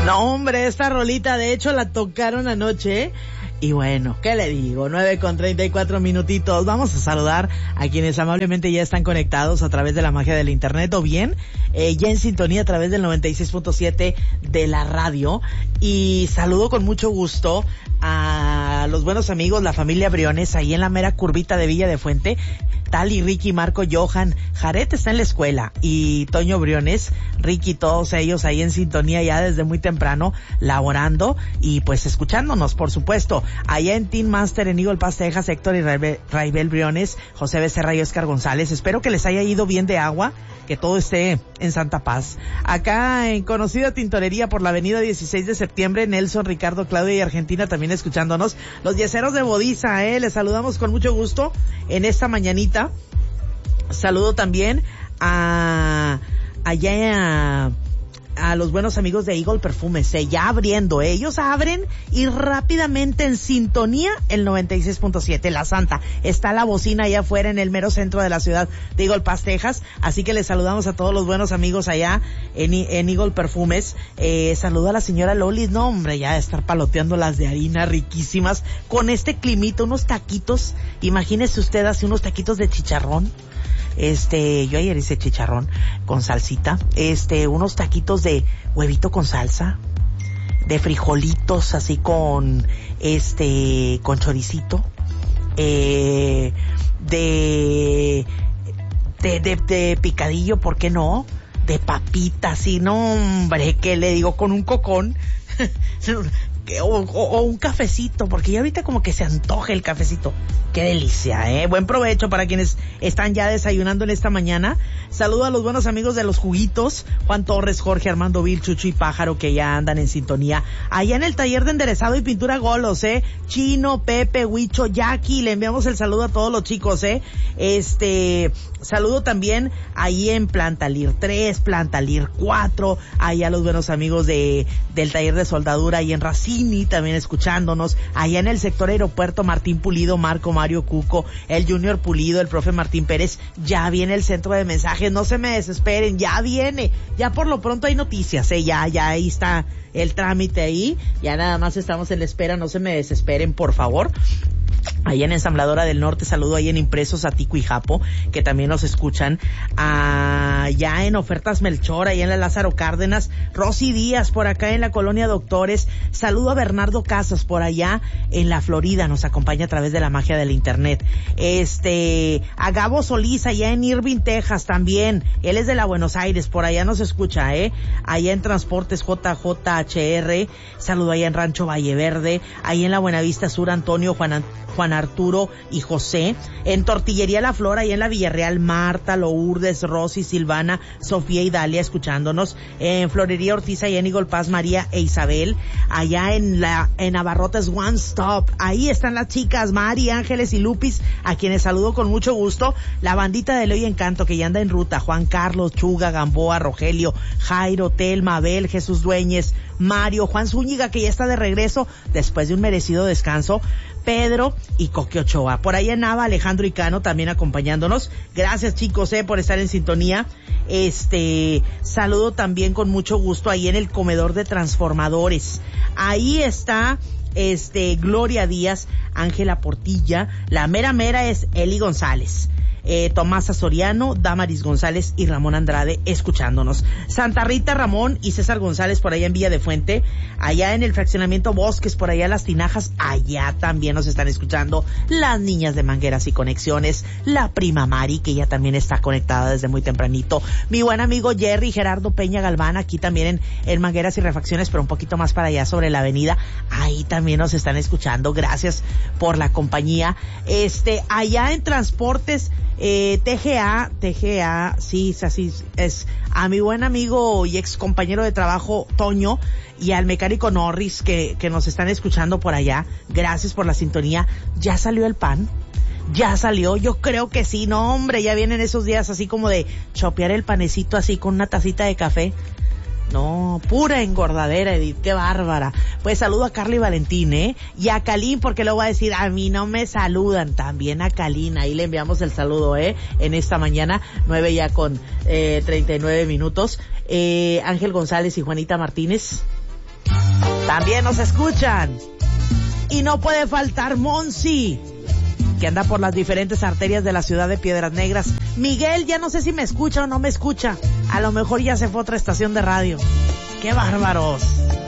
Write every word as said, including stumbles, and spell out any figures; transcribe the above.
No, hombre, esta rolita de hecho la tocaron anoche. Y bueno, ¿qué le digo? nueve con treinta y cuatro minutitos. Vamos a saludar a quienes amablemente ya están conectados a través de la magia del internet o bien eh, ya en sintonía a través del noventa y seis punto siete de la radio. Y saludo con mucho gusto a los buenos amigos, la familia Briones, ahí en la mera curvita de Villa de Fuente. Tali, Ricky, Marco, Johan, Jaret está en la escuela y Toño Briones, Ricky, todos ellos ahí en sintonía ya desde muy temprano, laborando y pues escuchándonos, por supuesto. Allá en Team Master en Eagle Pass, Texas, Héctor y Raibel Briones, José Becerra y Oscar González. Espero que les haya ido bien de agua, que todo esté en Santa Paz. Acá en conocida tintorería por la avenida dieciséis de septiembre, Nelson, Ricardo, Claudia y Argentina también escuchándonos. Los yeseros de Bodiza, eh, les saludamos con mucho gusto en esta mañanita. Saludo también a allá a, a los buenos amigos de Eagle Perfumes, eh, ya abriendo, eh. Ellos abren y rápidamente en sintonía el noventa y seis punto siete, La Santa. Está la bocina allá afuera en el mero centro de la ciudad de Eagle Pass, Texas, así que les saludamos a todos los buenos amigos allá en, en Eagle Perfumes. Eh, saludo a la señora Lolis, no hombre, ya de estar paloteando las de harina riquísimas, con este climito, unos taquitos, imagínese usted así unos taquitos de chicharrón. Este, yo ayer hice chicharrón con salsita, este, unos taquitos de huevito con salsa, de frijolitos así con, este, con choricito, eh, de, de, de, de picadillo, ¿por qué no? De papitas, y no, hombre, ¿qué le digo? Con un cocón, o, o, o un cafecito, porque ya ahorita como que se antoja el cafecito. Qué delicia, eh. Buen provecho para quienes están ya desayunando en esta mañana. Saludo a los buenos amigos de los juguitos, Juan Torres, Jorge, Armando Vil, Chucho y Pájaro, que ya andan en sintonía. Allá en el taller de enderezado y pintura Golos, eh. Chino, Pepe, Huicho, Jackie, le enviamos el saludo a todos los chicos, eh. Este, saludo también ahí en Plantalir tres, Plantalir cuatro, allá a los buenos amigos de, del taller de soldadura, ahí en Racini, también escuchándonos. Allá en el sector aeropuerto, Martín Pulido, Marco, Mario Cuco, el Junior Pulido, el profe Martín Pérez. Ya viene el centro de mensajes, no se me desesperen, ya viene, ya por lo pronto hay noticias, eh, ya, ya ahí está el trámite ahí, ya nada más estamos en la espera, no se me desesperen, por favor. Allá en Ensambladora del Norte, saludo ahí en Impresos a Tico y Japo, que también nos escuchan. Allá en Ofertas Melchor, allá en la Lázaro Cárdenas, Rosy Díaz por acá en la Colonia Doctores, saludo a Bernardo Casas por allá en la Florida, nos acompaña a través de la magia del internet. Este, a Gabo Solís allá en Irving, Texas también, él es de la Buenos Aires, por allá nos escucha, eh. Allá en Transportes J J H R, saludo allá en Rancho Valle Verde, ahí en la Buenavista Sur, Antonio, Juan Antonio, Juan Arturo y José. En Tortillería La Flor, ahí en la Villarreal, Marta, Lourdes, Rosy, Silvana, Sofía y Dalia escuchándonos. En Florería Ortiz, allá en Eagle Pass, María e Isabel. Allá en la en Abarrotes One Stop, ahí están las chicas Mari, Ángeles y Lupis, a quienes saludo con mucho gusto. La bandita de Ley Encanto que ya anda en ruta, Juan Carlos, Chuga, Gamboa, Rogelio, Jairo, Telma, Abel, Jesús Dueñez, Mario, Juan Zúñiga, que ya está de regreso después de un merecido descanso, Pedro y Coque Ochoa. Por ahí en Nava, Alejandro y Cano también acompañándonos. Gracias, chicos, eh, por estar en sintonía. Este, saludo también con mucho gusto ahí en el comedor de transformadores. Ahí está, este, Gloria Díaz, Ángela Portilla, la mera mera es Eli González. Eh, Tomás Soriano, Damaris González y Ramón Andrade escuchándonos. Santa Rita Ramón y César González por allá en Villa de Fuente, allá en el fraccionamiento Bosques, por allá Las Tinajas, allá también nos están escuchando las niñas de Mangueras y Conexiones, la prima Mari, que ya también está conectada desde muy tempranito, mi buen amigo Jerry Gerardo Peña Galván, aquí también en, en Mangueras y Refacciones, pero un poquito más para allá sobre la avenida, ahí también nos están escuchando, gracias por la compañía. Este, allá en Transportes Eh, T G A, T G A, sí, así es, a mi buen amigo y ex compañero de trabajo Toño y al mecánico Norris que, que nos están escuchando por allá, gracias por la sintonía. ¿Ya salió el pan? ¿Ya salió? Yo creo que sí, no hombre, ya vienen esos días así como de chopear el panecito así con una tacita de café. No, pura engordadera, Edith, qué bárbara. Pues saludo a Carla y Valentín, ¿eh? Y a Calín, porque luego va a decir, a mí no me saludan. También a Calín, ahí le enviamos el saludo, ¿eh? En esta mañana, nueve ya con eh, treinta y nueve minutos. Eh, Ángel González y Juanita Martínez. También nos escuchan. Y no puede faltar Monsi, que anda por las diferentes arterias de la ciudad de Piedras Negras. Miguel, ya no sé si me escucha o no me escucha. A lo mejor ya se fue a otra estación de radio. ¡Qué bárbaros!